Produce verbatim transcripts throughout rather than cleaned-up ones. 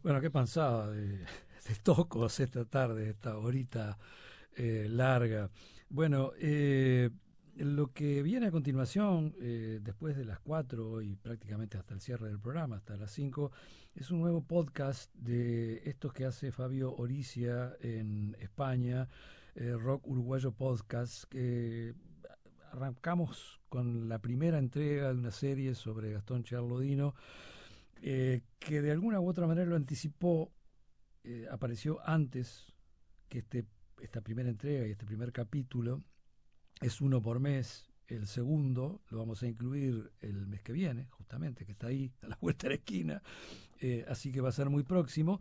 Bueno, qué pensaba de, de Tocos esta tarde, esta horita eh, larga. Bueno, eh, lo que viene a continuación, eh, después de las cuatro y prácticamente hasta el cierre del programa, hasta las cinco, es un nuevo podcast de estos que hace Fabio Oricia en España, eh, Rock Uruguayo Podcast, que arrancamos con la primera entrega de una serie sobre Gastón Charlodino, eh, que de alguna u otra manera lo anticipó, eh, apareció antes que este, esta primera entrega y este primer capítulo. Es uno por mes. El segundo lo vamos a incluir el mes que viene, justamente, que está ahí, a la vuelta de la esquina, eh, así que va a ser muy próximo.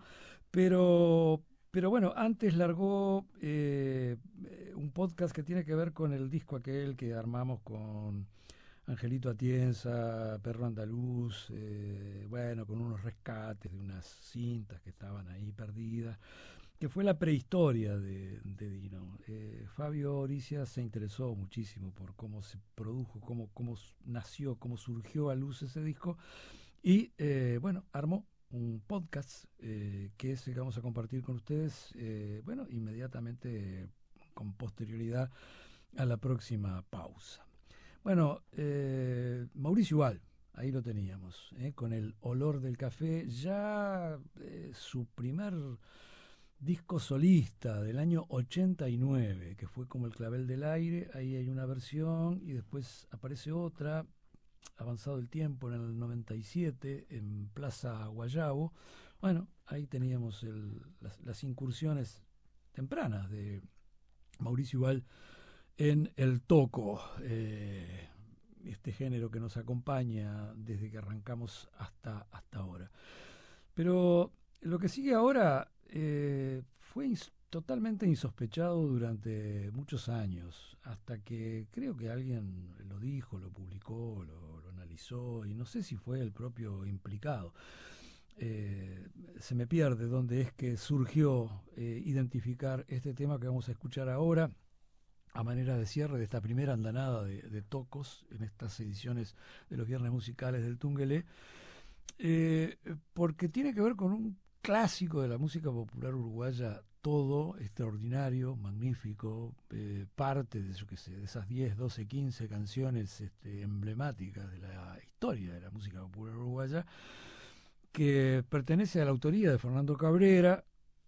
Pero, pero bueno, antes largó eh, un podcast que tiene que ver con el disco aquel que armamos con Angelito Atienza, Perro Andaluz, eh, bueno, con unos rescates de unas cintas que estaban ahí perdidas, que fue la prehistoria de, de Dino. Eh, Fabio Oricia se interesó muchísimo por cómo se produjo, cómo, cómo nació, cómo surgió a luz ese disco, y eh, bueno, armó un podcast eh, que es el que vamos a compartir con ustedes, eh, bueno, inmediatamente con posterioridad a la próxima pausa. Bueno, eh, Mauricio Val, ahí lo teníamos, eh, con el olor del café, ya eh, su primer disco solista del año ochenta y nueve, que fue como el clavel del aire. Ahí hay una versión y después aparece otra, avanzado el tiempo, en el noventa y siete, en Plaza Guayabo. Bueno, ahí teníamos el, las, las incursiones tempranas de Mauricio Val en el toco, eh, este género que nos acompaña desde que arrancamos hasta, hasta ahora. Pero lo que sigue ahora eh, fue ins totalmente insospechado durante muchos años, hasta que creo que alguien lo dijo, lo publicó, lo, lo analizó, y no sé si fue el propio implicado. Eh, se me pierde dónde es que surgió eh, identificar este tema que vamos a escuchar ahora a manera de cierre de esta primera andanada de, de tocos en estas ediciones de los viernes musicales del Tungelé, eh, porque tiene que ver con un clásico de la música popular uruguaya, todo extraordinario, magnífico, eh, parte de, yo qué sé, de esas diez, doce, quince canciones este, emblemáticas de la historia de la música popular uruguaya, que pertenece a la autoría de Fernando Cabrera.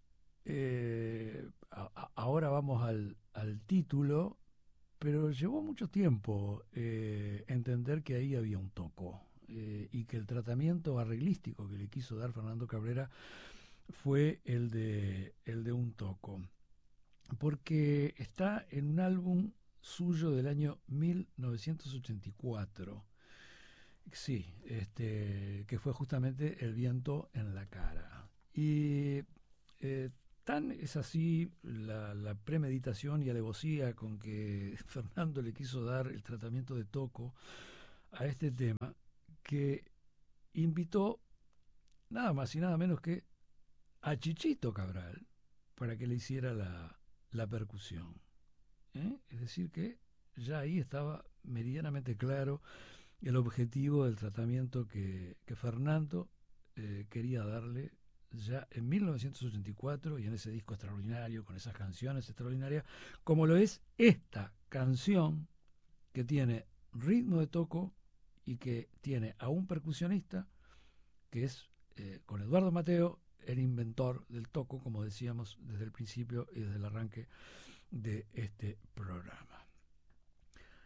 Eh, a, a, ahora vamos al, al título, pero llevó mucho tiempo eh, entender que ahí había un toco, eh, y que el tratamiento arreglístico que le quiso dar Fernando Cabrera fue el de, el de un toco, porque está en un álbum suyo del año mil novecientos ochenta y cuatro, sí, este, que fue justamente El viento en la cara. Y eh, tan es así la, la premeditación y alevosía con que Fernando le quiso dar el tratamiento de toco a este tema, que invitó nada más y nada menos que a Chichito Cabral para que le hiciera la, la percusión. ¿eh? Es decir, que ya ahí estaba meridianamente claro el objetivo del tratamiento que, que Fernando eh, quería darle ya en mil novecientos ochenta y cuatro, y en ese disco extraordinario, con esas canciones extraordinarias, como lo es esta canción que tiene ritmo de toco y que tiene a un percusionista que es, eh, con Eduardo Mateo, el inventor del toco, como decíamos desde el principio y desde el arranque de este programa.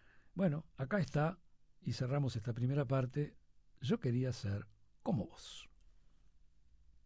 Bueno, acá está, y cerramos esta primera parte. Yo quería ser como vos.